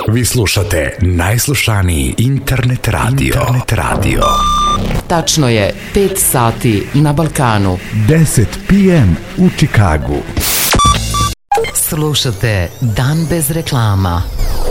Vi slušate najslušaniji internet radio. Tačno je 5 sati na Balkanu. 10 p.m. u Čikagu. Slušate Dan bez reklama.